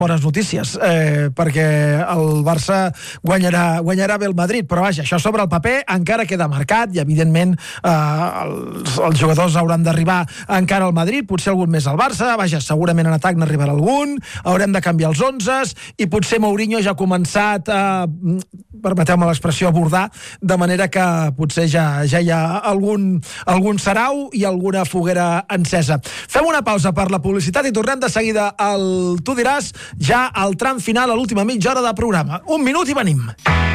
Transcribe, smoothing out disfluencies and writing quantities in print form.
bones notícies, perquè el Barça guanyarà bé el Madrid, però vaja, això sobre el paper encara queda marcat i evidentment els jugadors hauran d'arribar encara al Madrid, potser algun més al Barça, vaja, segurament en atac n'arribarà algun, haurem de canviar els 11 i potser Mourinho ja ha començat permeteu-me l'expressió, a bordar, de manera que potser ja hi ha algun sarau i alguna foguera encesa. Fem una pausa per la publicitat i tornem de seguida al Tu diràs, ja al tram final, a l'última mitja hora de programa. Un minut i venim.